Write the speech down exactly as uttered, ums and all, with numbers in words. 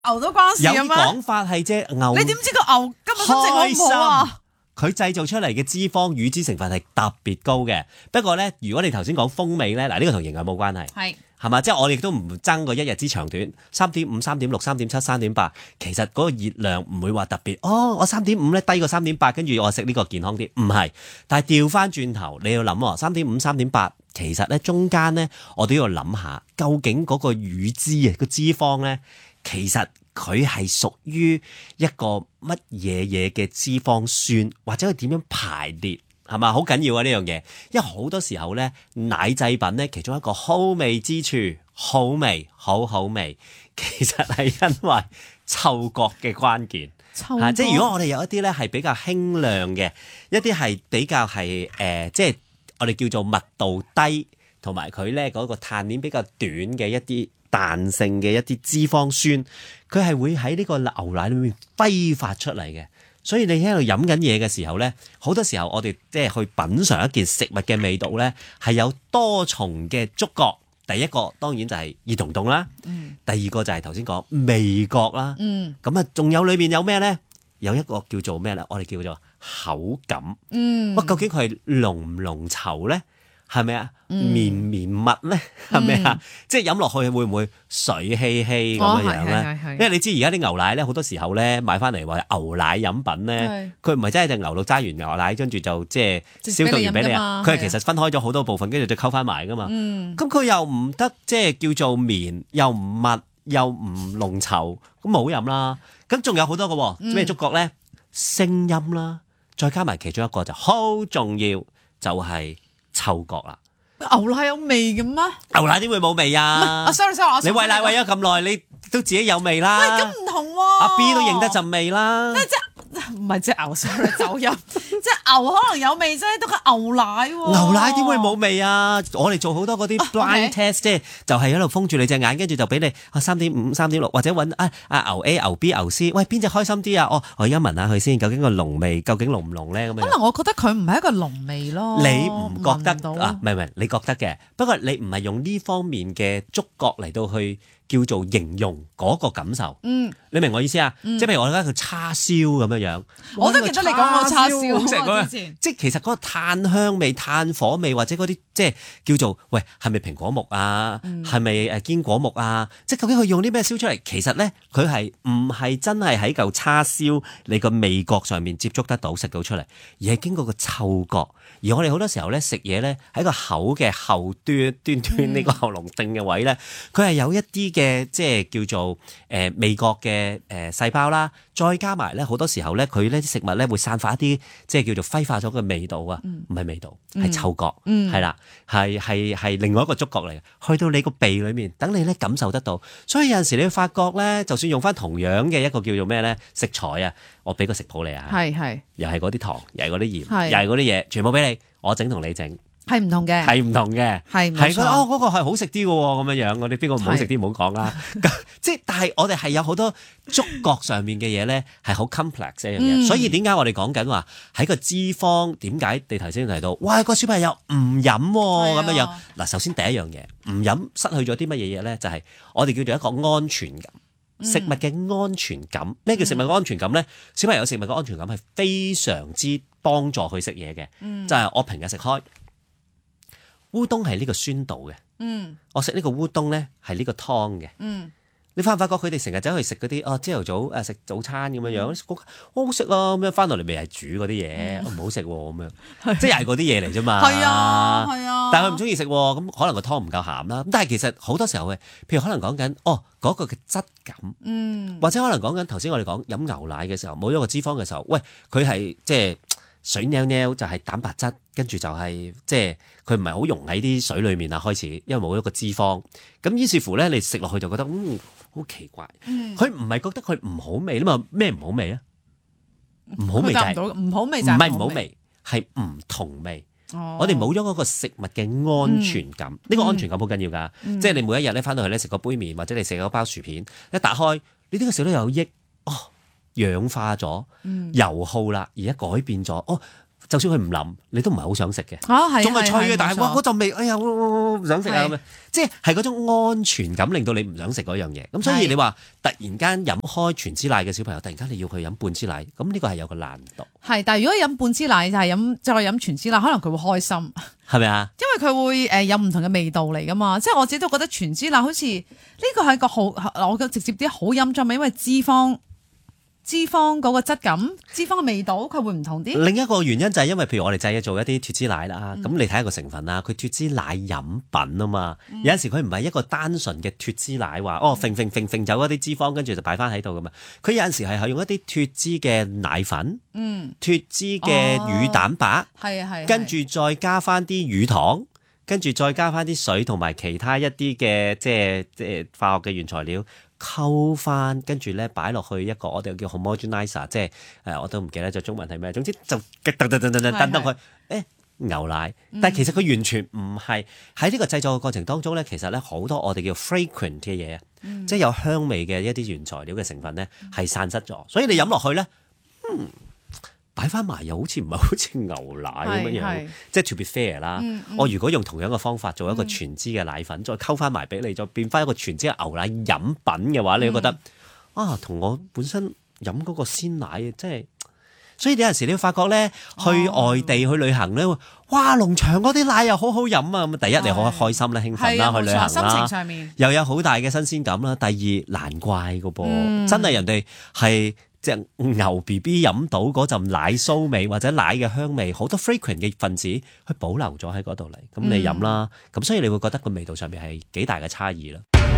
牛都關事有嘅咩？ 啲講法係隻牛， 你點知個牛根本心情好唔好啊？ 佢製造出嚟嘅脂肪乳脂成分係特別高嘅。不過咧，如果你頭先講風味咧，嗱呢個同營養冇關係， 係係嘛？即係我哋都唔爭個一日之長短，三點五、三點六、三點七、三點八，其實嗰個熱量唔會話特別。哦，我三點五咧低過三點八，跟住我食呢個健康啲，唔係。但係調翻轉頭，你要諗喎，三點五、三點八，其實咧中間咧，我都要諗下，究竟嗰個乳脂啊，個脂肪咧，其實佢係屬於一個乜嘢嘢嘅脂肪酸，或者佢點樣排列，係嘛？好緊要啊呢樣嘢，因為好多時候咧，奶製品咧其中一個好味之處，好味，好好味，其實係因為嗅覺嘅關鍵。 臭啊、即係如果我哋有一啲咧係比較輕量嘅，一啲係比較係誒、呃，即係我哋叫做密度低，同埋佢咧嗰個碳鏈比較短嘅一啲彈性嘅一啲脂肪酸，佢係會喺呢個牛奶裏面揮發出嚟嘅。所以你喺度飲緊嘢嘅時候咧，好多時候我哋即係去品嚐一件食物嘅味道咧，係有多重嘅觸覺。第一個當然就係熱彤彤啦， 嗯、 第二個就係頭先講味覺啦，咁啊仲有裏面有咩咧？有一個叫做咩咧？我哋叫做口感。哇、 嗯， 究竟佢係濃唔濃稠咧？係咪啊？ 嗯、 綿綿密咧？係咪啊？即係飲落去會唔會水稀稀咁樣樣咧？ 哦、 因為你知而家啲牛奶咧，好多時候咧買翻嚟話牛奶飲品咧，佢唔係真係隻牛度揸完牛奶，跟住就即係消毒完俾你啊！佢係其實分開咗好多部分，跟住再溝翻埋噶嘛。咁佢、嗯、又唔得，即係叫做綿，又唔密，又唔濃稠，咁冇好飲啦。咁仲有好多個喎，咩觸覺咧？聲音啦，再加埋其中一個就好重要，就係、是。嗅覺啦， 牛奶有味嘅咩？ 牛奶點會冇味啊？ 啊 sorry sorry， 你餵奶餵咗咁耐，你都自己有味啦。 喂，咁唔同喎。 阿 B 都認得陣味啦。 即係唔係隻牛 sorry 走音，即係牛可能有味啫，都係牛奶喎。 牛奶點會冇味啊？我哋做好多嗰啲 blind test，即係、 啊 okay. 就係喺度封住你隻眼，跟住就俾你啊三點五、三點六，或者揾啊啊牛 A、牛 B、牛 C， 喂邊隻開心啲啊？哦，我而家聞下佢先，究竟個濃味究竟濃唔濃咧？咁樣。 可能我覺得佢唔係一個濃味咯。 你唔覺得啊？唔係唔係，你覺得嘅。不過你唔係用呢方面嘅觸覺嚟到去叫做形容嗰個感受。嗯，你明我意思啊？嗯、即係譬如我而家叫叉燒咁樣樣。 我都記得你講過叉燒好食嗰個，即係其實嗰個炭香味、炭火味或者嗰啲即係叫做喂係咪蘋果木啊？係咪誒堅果木啊？即係究竟佢用啲咩燒出嚟？其實咧佢係唔係真係喺嚿叉燒你個味覺上面接觸得到食到出嚟，而係經過個嗅覺。而我哋好多時候咧食嘢咧喺個口嘅後端端端呢個喉嚨定嘅位咧，佢係有一啲嘅即係叫做誒、呃、味覺嘅誒細胞啦，再加埋咧好多時候咧佢呢啲食物咧會散發一啲即係叫做揮發咗嘅味道啊，唔係、嗯、味道係嗅覺，係啦、嗯，係係係另外一個觸覺嚟嘅，去到你個鼻裏面，等你咧感受得到。所以有陣時你會發覺咧，就算用翻同樣嘅一個叫做咩咧食材啊，我俾個食譜你啊， 係係又係嗰啲糖，又係嗰啲鹽， 係又係嗰啲嘢，全部俾你。我整同你整係唔同嘅， 係唔同嘅， 係係覺得哦嗰個係好食啲嘅喎，咁樣樣我哋邊個唔好食啲唔好講啦。即係但係我哋係有好多觸覺上面嘅嘢咧，係好 complex 一樣嘢。所以點解我哋講緊話喺個脂肪？點解你頭先提到，哇個小朋友唔飲咁樣樣嗱？首先第一樣嘢唔飲失去咗啲乜嘢嘢咧？就係我哋叫做一個安全感。食物嘅安全感，咩叫食物嘅安全感咧？小朋友食物嘅安全感係非常之幫助佢食嘢嘅，嗯、就係我平日食開烏冬係呢個酸度嘅，嗯、我食呢個烏冬咧係呢個湯嘅。嗯你發唔發覺佢哋成日走去食嗰啲啊朝頭早誒食早餐咁樣樣，好好食啊！咁樣翻到嚟未係煮嗰啲嘢，唔好食喎咁樣，即係又係嗰啲嘢嚟啫嘛。 係啊，係啊。 但係佢唔中意食喎，咁可能個湯唔夠鹹啦。咁但係其實好多時候嘅，譬如可能講緊哦嗰個嘅質感，嗯，或者可能講緊頭先我哋講飲牛奶嘅時候冇咗個脂肪嘅時候，喂佢係即係。水尿尿就係蛋白質，跟住就係、是、即係佢唔係好溶喺啲水裡面啊。開始因為冇咗個脂肪，咁於是乎咧，你食落去就覺得嗯好奇怪。佢唔係覺得佢唔好味，咁啊咩唔好味啊？唔好味就係、是、 唔好味就唔係唔好味，係唔同味。哦、我哋冇咗嗰個食物嘅安全感，呢、嗯、個安全感好緊要㗎。嗯、即係你每一日咧翻到去咧食個杯麵或者你食嗰包薯片，一打開你呢個食得有益哦。氧化咗，油耗啦，而家改變咗，哦， 就算佢唔腍，你都唔係好想食嘅。 啊，係仲係脆嘅，但係哇嗰陣味，哎呀，唔想食啊咁樣，即係係嗰種安全感令到你唔想食嗰樣嘢。咁所以你話突然間飲開全脂奶嘅小朋友，突然間你要佢飲半支奶，咁呢個係有個難度。 係，但係如果飲半支奶就係飲再飲全脂奶，可能佢會開心， 係咪啊？ 因為佢會誒有唔同嘅味道嚟噶嘛。即係我自己都覺得全脂奶好似呢個係一個好，我嘅直接啲好飲咗味，因為脂肪。脂肪嗰個質感、脂肪嘅味道，佢會唔同啲。 另一個原因就係因為，譬如我哋製做一啲脫脂奶啦，咁、嗯、你睇下個成分啦，佢脫脂奶飲品啊嘛，嗯、有陣時佢唔係一個單純嘅脫脂奶，話哦，揈揈揈揈走一啲脂肪，跟住就擺翻喺度噶嘛。佢有陣時係用一啲脫脂嘅奶粉，嗯，脫脂嘅乳蛋白，係啊係，跟住再加翻啲乳糖，跟住再加翻啲水同埋其他一啲嘅即係即係化學嘅原材料。溝翻，跟住咧擺落去一個我哋叫 homogenizer， 即係誒我都唔記得咗中文係咩，總之就噔噔噔噔噔噔到佢誒牛奶，但係其實佢完全唔係喺呢個製作嘅過程當中咧，其實咧好多我哋叫 fragrant 嘅嘢，嗯、即係有香味嘅一啲原材料嘅成分咧係散失咗，所以你飲落去咧，嗯。擺翻埋又好似唔係好似牛奶咁樣樣，即係 to be fair 啦。嗯嗯、我如果用同樣嘅方法做一個全脂嘅奶粉，嗯、再溝翻埋俾你，再變翻一個全脂嘅牛奶飲品嘅話，你會覺得、嗯、啊，同我本身飲嗰個鮮奶即係，所以有陣時你會發覺咧，去外地去旅行咧，哇，農場嗰啲奶又好好飲啊！咁第一你好開心啦、興奮啦，去旅行啦，心情上面又有好大嘅新鮮感啦。第二難怪噶噃，嗯、真係人哋係。隻牛 B B 飲到嗰陣奶酥味或者奶嘅香味，好多 fragrant 嘅分子去保留咗喺嗰度嚟，咁你飲啦，咁、嗯、所以你會覺得個味道上面係幾大嘅差異啦。